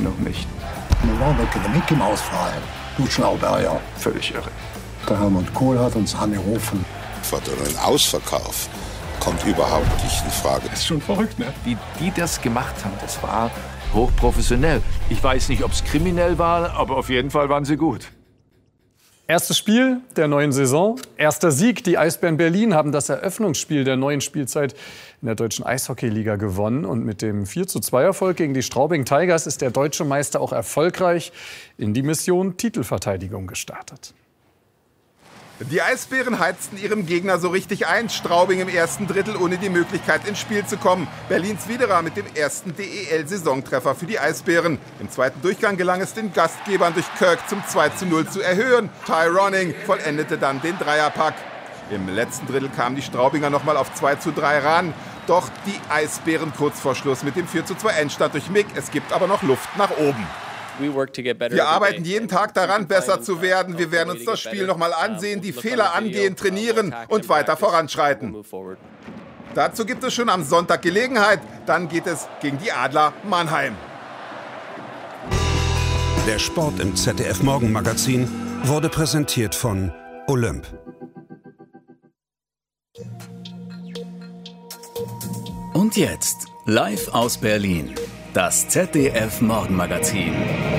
noch nicht. Wir waren weg in der Mickey Maus Verein. Du Schlauberger. Völlig irre. Der Helmut Kohl hat uns angerufen. Ein Ausverkauf kommt überhaupt nicht in Frage. Das ist schon verrückt, ne? Wie die das gemacht haben, das war hochprofessionell. Ich weiß nicht, ob es kriminell war, aber auf jeden Fall waren sie gut. Erstes Spiel der neuen Saison, erster Sieg. Die Eisbären Berlin haben das Eröffnungsspiel der neuen Spielzeit in der deutschen Eishockeyliga gewonnen. Und mit dem 4:2-Erfolg gegen die Straubing Tigers ist der deutsche Meister auch erfolgreich in die Mission Titelverteidigung gestartet. Die Eisbären heizten ihrem Gegner so richtig ein. Straubing im ersten Drittel ohne die Möglichkeit ins Spiel zu kommen. Berlins Widerer mit dem ersten DEL-Saisontreffer für die Eisbären. Im zweiten Durchgang gelang es den Gastgebern durch Kirk zum 2:0 zu erhöhen. Ty Ronning vollendete dann den Dreierpack. Im letzten Drittel kamen die Straubinger nochmal auf 2:3 ran. Doch die Eisbären kurz vor Schluss mit dem 4:2 Endstand durch Mick. Es gibt aber noch Luft nach oben. Wir arbeiten jeden Tag daran, besser zu werden. Wir werden uns das Spiel nochmal ansehen, die Fehler angehen, trainieren und weiter voranschreiten. Dazu gibt es schon am Sonntag Gelegenheit. Dann geht es gegen die Adler Mannheim. Der Sport im ZDF Morgenmagazin wurde präsentiert von Olymp. Und jetzt, live aus Berlin, das ZDF Morgenmagazin.